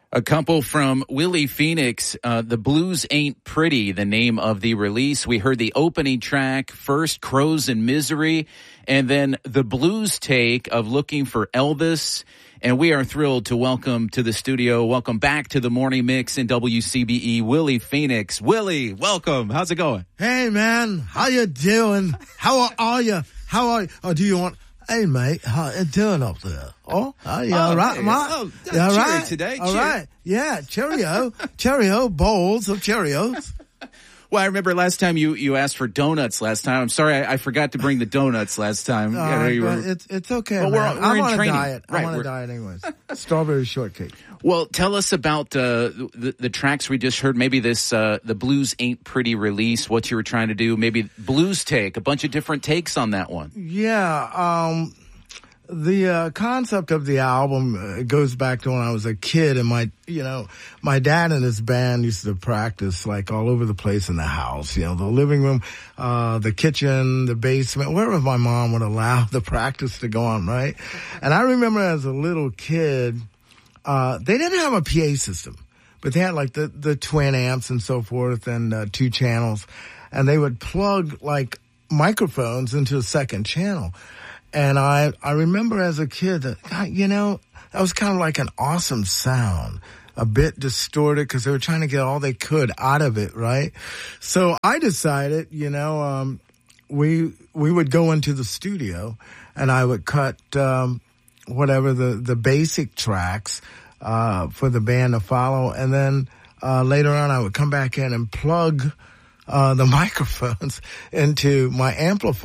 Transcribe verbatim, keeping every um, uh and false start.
A couple from Willie Phoenix, uh, The Blues Ain't Pretty, the name of the release. We heard the opening track, first Crows in Misery, and then the blues take of Looking for Elvis. And we are thrilled to welcome to the studio, welcome back to the Morning Mix in W C B E, Willie Phoenix. Willie, welcome. How's it going? Hey, man. How you doing? How are you? How are you? Oh, do you want... Hey, mate, how you doing up there? Oh, are you oh, all right, hey, mate? Oh, you all right? today. All cheer. right. Yeah, Cheerio. Cheerio, bowls of Cheerios. Well, I remember last time you, you asked for donuts last time. I'm sorry, I, I forgot to bring the donuts last time. Uh, yeah, you were... It's it's okay, well, man. We're, we're I'm in on training. a diet. Right, I'm on we're... a diet anyways. Strawberry shortcake. Well, tell us about uh, the, the tracks we just heard. Maybe this, uh, the Blues Ain't Pretty release, what you were trying to do. Maybe blues take, a bunch of different takes on that one. Yeah, um... The uh, concept of the album uh, goes back to when I was a kid, and my, you know, my dad and his band used to practice like all over the place in the house. You know, the living room, uh, the kitchen, the basement, wherever my mom would allow the practice to go on, right? And I remember as a little kid, uh, they didn't have a P A system, but they had like the the twin amps and so forth, and uh, two channels, and they would plug like microphones into a second channel. And I, I remember as a kid that, God, you know, that was kind of like an awesome sound, a bit distorted because they were trying to get all they could out of it, right? So I decided, you know, um, we, we would go into the studio and I would cut, um, whatever the, the basic tracks, uh, for the band to follow. And then, uh, later on I would come back in and plug, uh, the microphones into my amplifier.